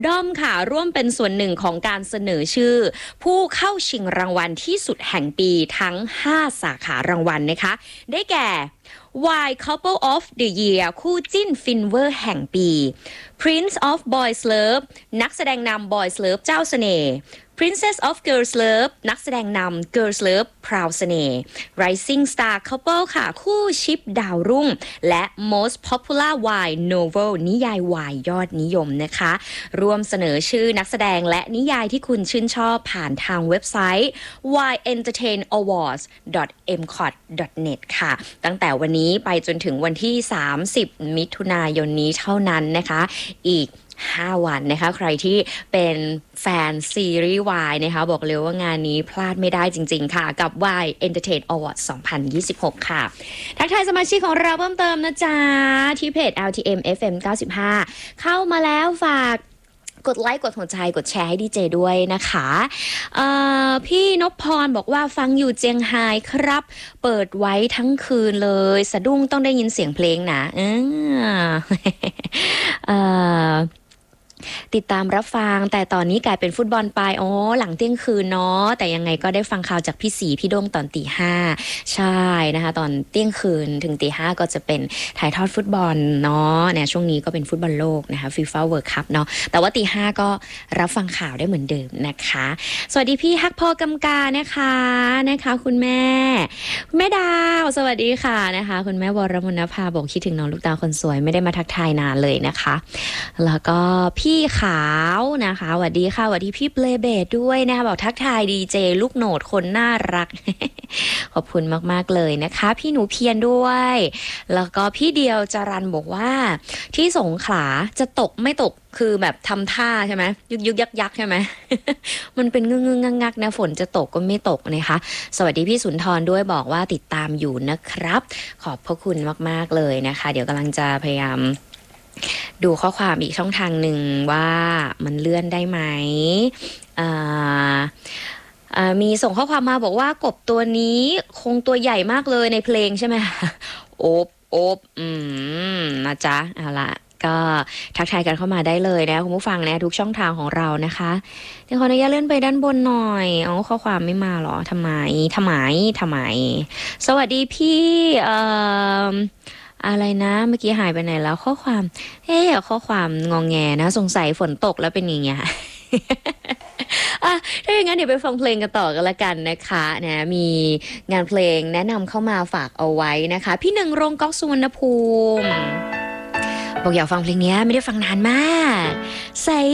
ด้อมค่ะร่วมเป็นส่วนหนึ่งของการเสนอชื่อผู้เข้าชิงรางวัลที่สุดแห่งปีทั้ง5สาขารางวัลนะคะได้แก่ Y Couple of the Year คู่จิ้นฟินเวอร์แห่งปี Prince of Boys Love นักแสดงนำ Boys Love เจ้าเสน่ห์ Princess of Girls Love นักแสดงนำ Girls Love พราวเสน่ห์ Rising Star Couple ค่ะคู่ชิปดาวรุ่งและ Most Popular Y Novel นิยายวายยอดนิยมนะคะร่วมเสนอชื่อนักแสดงและนิยายที่คุณชื่นชอบผ่านทางเว็บไซต์ yentertainawards.mcot.net ค่ะตั้งแต่วันนี้ไปจนถึงวันที่30มิถุนายนนี้เท่านั้นนะคะอีก5วันนะคะใครที่เป็นแฟนซีรีส์ Y นะคะบอกเลยว่างานนี้พลาดไม่ได้จริงๆค่ะกับ Y Entertain Awards 2026 ค่ะทักทายสมาชิกของเราเพิ่มเติมนะจ๊ะที่เพจ LTM FM 95เข้ามาแล้วฝากกดไลค์กดหัวใจกดแชร์ให้ดีเจด้วยนะคะพี่นพพรบอกว่าฟังอยู่เจียงไฮ้ครับเปิดไว้ทั้งคืนเลยสะดุ้งต้องได้ยินเสียงเพลงนะติดตามรับฟังแต่ตอนนี้กลายเป็นฟุตบอลไปหลังเที่ยงคืนเนาะแต่ยังไงก็ได้ฟังข่าวจากพี่สีพี่โด้งตอนตีห้าใช่นะคะตอนเที่ยงคืนถึงตีห้าก็จะเป็นถ่ายทอดฟุตบอลเนาะเนี่ยช่วงนี้ก็เป็นฟุตบอลโลกนะคะ FIFA World Cup เนาะแต่ว่าตีห้าก็รับฟังข่าวได้เหมือนเดิมนะคะสวัสดีพี่ฮักพอกำกานะคะคุณแม่ดาวสวัสดีค่ะนะคะคุณแม่วรมนภาบอกคิดถึงน้องลูกตาคนสวยไม่ได้มาทักทายนานเลยนะคะแล้วก็พี่ขาวนะคะสวัสดีค่ะสวัสดีพี่เบลเบดด้วยนะคะบอกทักทายดีเจลูกโหนดคนน่ารัก ขอบคุณมากๆเลยนะคะพี่หนูเพียรด้วยแล้วก็พี่เดียวจรันบอกว่าที่สงขลาจะตกไม่ตกคือแบบทำท่าใช่ไหมยุกยักใช่ไหม มันเป็นงึงงักนะฝนจะตกก็ไม่ตกนะคะสวัสดีพี่สุนทรด้วยบอกว่าติดตามอยู่นะครับขอบพระคุณมากๆเลยนะคะเดี๋ยวกำลังจะพยายามดูข้อความอีกช่องทางหนึ่งว่ามันเลื่อนได้ไหมมีส่งข้อความมาบอกว่ากบตัวนี้คงตัวใหญ่มากเลยในเพลงใช่ไหม โอบนะจ๊ะเอาละก็ทักทายกันเข้ามาได้เลยนะคุณผู้ฟังนะทุกช่องทางของเรานะคะเดี๋ยวขออนุญาตเลื่อนไปด้านบนหน่อยข้อความไม่มาหรอทำไมสวัสดีพี่อะไรนะเมื่อกี้หายไปไหนแล้วข้อความข้อความงองแงนะสงสัยฝนตกแล้วเป็นอย่างเงี้ย ถ้าอย่างนั้นเดี๋ยวไปฟังเพลงกันต่อกันละกันนะคะนะมีงานเพลงแนะนำเข้ามาฝากเอาไว้นะคะพี่หนึ่งรงก๊อกสุวรรณภูมิบอกอยากฟังเพลงนี้ไม่ได้ฟังนานมากใส่